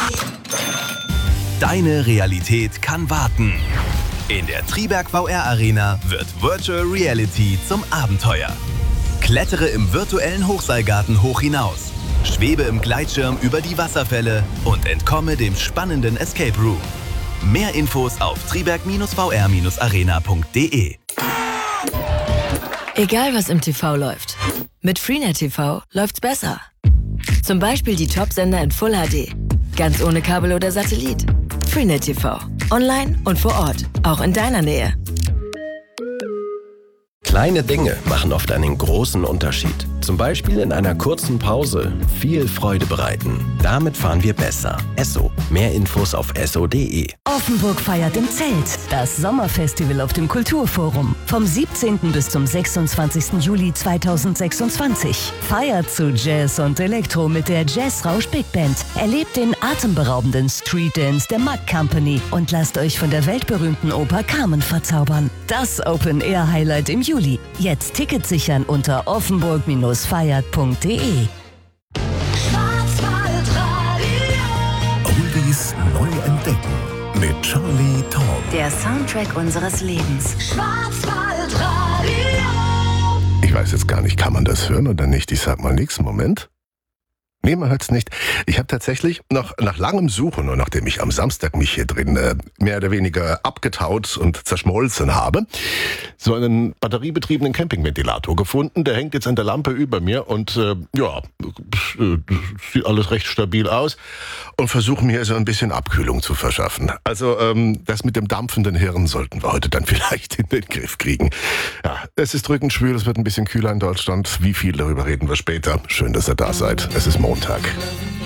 Deine Realität kann warten. In der Triberg VR Arena wird Virtual Reality zum Abenteuer. Klettere im virtuellen Hochseilgarten hoch hinaus, schwebe im Gleitschirm über die Wasserfälle und entkomme dem spannenden Escape Room. Mehr Infos auf triberg-vr-arena.de. Egal was im TV läuft, mit Freenet TV läuft's besser. Zum Beispiel die Top-Sender in Full HD, ganz ohne Kabel oder Satellit. Freenet TV, online und vor Ort, auch in deiner Nähe. Kleine Dinge machen oft einen großen Unterschied. Zum Beispiel in einer kurzen Pause viel Freude bereiten. Damit fahren wir besser. Esso. Mehr Infos auf esso.de. Offenburg feiert im Zelt. Das Sommerfestival auf dem Kulturforum. Vom 17. bis zum 26. Juli 2026. Feiert zu Jazz und Elektro mit der Jazzrausch Big Band. Erlebt den atemberaubenden Street Dance der Mack Company und lasst euch von der weltberühmten Oper Carmen verzaubern. Das Open-Air-Highlight im Juli. Jetzt Tickets sichern unter offenburg-feiert.de. Oldies neu entdecken mit Charlie Tong. Der Soundtrack unseres Lebens. Ich weiß jetzt gar nicht, kann man das hören oder nicht? Ich sag mal nichts. Moment. Nee, man hört's nicht. Ich habe tatsächlich noch nach langem Suchen und nachdem ich am Samstag mich hier drin mehr oder weniger abgetaut und zerschmolzen habe, so einen batteriebetriebenen Campingventilator gefunden. Der hängt jetzt an der Lampe über mir und sieht alles recht stabil aus und versuche mir so ein bisschen Abkühlung zu verschaffen. Also das mit dem dampfenden Hirn sollten wir heute dann vielleicht in den Griff kriegen. Ja, es ist drückend schwül, es wird ein bisschen kühler in Deutschland. Wie viel, darüber reden wir später. Schön, dass ihr da seid. Es ist Montag.